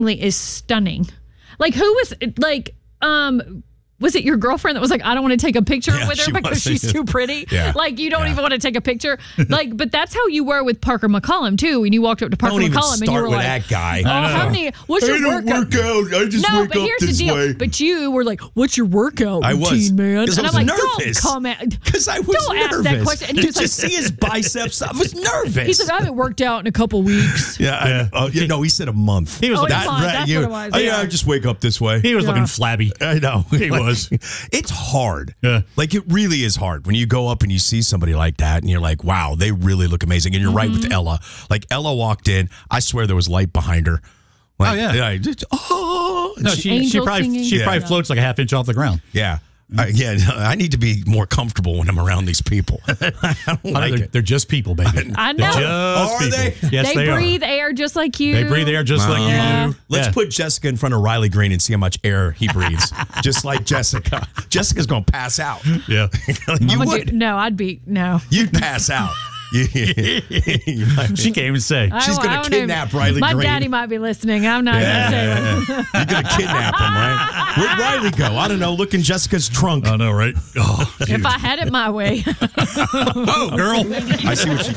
is stunning. Like, who was like, was it your girlfriend that was like, I don't want to take a picture with her because she's too pretty? Yeah. Like, you don't even want to take a picture. Like, but that's how you were with Parker McCollum, too. When you walked up to Parker McCollum and you were like, that guy. What's your workout? I just wake but up here's this the deal. way. But you were like, what's your workout routine, was, man? And I was I'm like, nervous. don't comment. Because I was don't nervous. ask that question. And he was to like, see his biceps, I was nervous. He's like, I haven't worked out in a couple weeks. No, he said a month. He was looking that's what it was. I just wake up this way. He was looking flabby. I know. He was. It's hard. Yeah. Like, it really is hard when you go up and you see somebody like that and you're like, wow, they really look amazing. And you're right with Ella. Like, Ella walked in. I swear there was light behind her. Like, No, she probably floats like a half inch off the ground. Yeah. I need to be more comfortable when I'm around these people. I don't like it. They're just people, baby. I know. Are they? Yes, they are. breathe air just like you. They breathe air just like you do. Let's put Jessica in front of Riley Green and see how much air he breathes. Just like Jessica. Jessica's going to pass out. Yeah. You'd pass out. She can't even say. She's going to kidnap Riley My Green. daddy might be listening. I'm not going to say it. You're going to kidnap him, right? Where'd Riley go? I don't know. Look in Jessica's trunk. I know, right? Oh, if I had it my way. Oh, girl. I see what she